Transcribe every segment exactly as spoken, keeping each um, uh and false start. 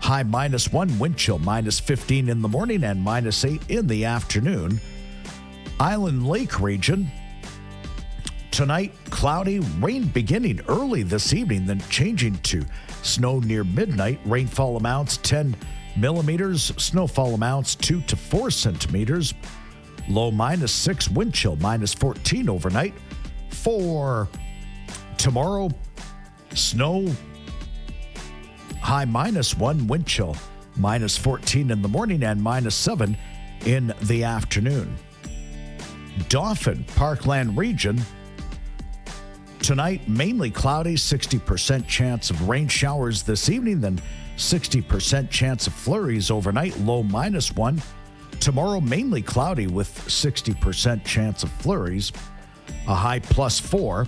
high minus one, wind chill minus fifteen in the morning and minus eight in the afternoon. Island Lake region, tonight, cloudy, rain beginning early this evening, then changing to snow near midnight. Rainfall amounts ten millimeters, snowfall amounts two to four centimeters. Low minus six, wind chill minus fourteen overnight. For tomorrow, snow, high minus one, wind chill minus fourteen in the morning and minus seven in the afternoon. Dauphin, Parkland region, tonight, mainly cloudy, sixty percent chance of rain showers this evening, then sixty percent chance of flurries overnight, low minus one. Tomorrow, mainly cloudy with sixty percent chance of flurries, a high plus four.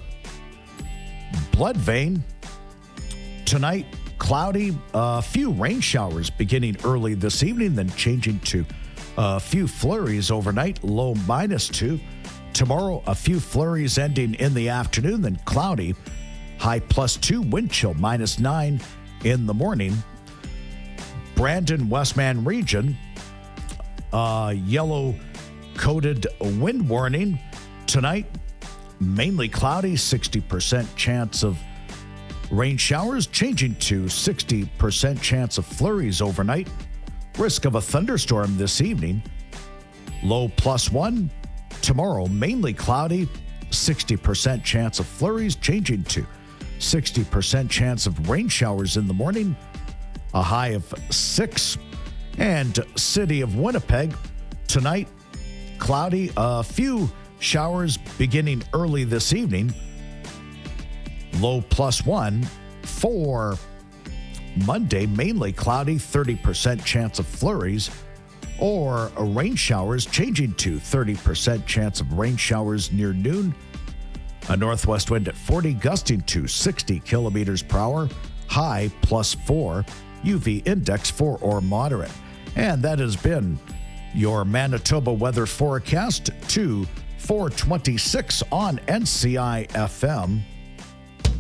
Bloodvein, tonight, cloudy, a few rain showers beginning early this evening, then changing to a few flurries overnight, low minus two. Tomorrow, a few flurries ending in the afternoon, then cloudy, high plus two, wind chill minus nine in the morning. Brandon, Westman region, uh, yellow coated wind warning tonight, mainly cloudy, sixty percent chance of rain showers, changing to sixty percent chance of flurries overnight. Risk of a thunderstorm this evening, low plus one. Tomorrow, mainly cloudy, sixty percent chance of flurries, changing to sixty percent chance of rain showers in the morning, a high of six. And City of Winnipeg, tonight, cloudy, a few showers beginning early this evening, low plus one. For Monday, mainly cloudy, thirty percent chance of flurries or rain showers, changing to thirty percent chance of rain showers near noon. A northwest wind at forty, gusting to sixty kilometers per hour, high plus four, U V index four or moderate. And that has been your Manitoba weather forecast to four twenty-six on N C I F M.